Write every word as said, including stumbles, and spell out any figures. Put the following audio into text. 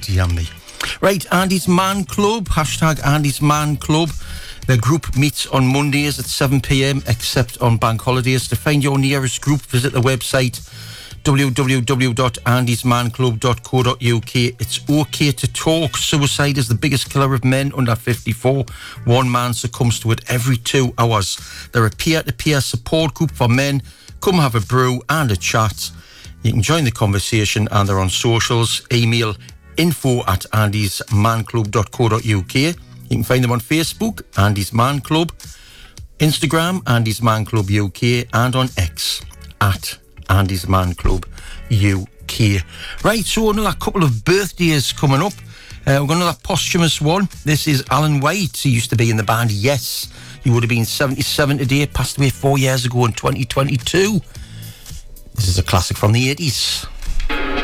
dear me. Right, Andy's Man Club, hashtag Andy's Man Club. The group meets on Mondays at seven p.m, except on bank holidays. To find your nearest group, visit the website w w w dot andys man club dot co dot u k. It's okay to talk. Suicide is the biggest killer of men under fifty-four. One man succumbs to it every two hours. They're a peer-to-peer support group for men. Come have a brew and a chat. You can join the conversation, and they're on socials. Email info at andys man club dot co dot u k. You can find them on Facebook, Andy's Man Club, Instagram, Andy's Man Club U K, and on X, at Andy's Man Club U K. Right, so another couple of birthdays coming up. Uh, we've got another posthumous one. This is Alan White. He used to be in the band Yes. He would have been seventy-seven today, passed away four years ago in twenty twenty-two. This is a classic from the eighties.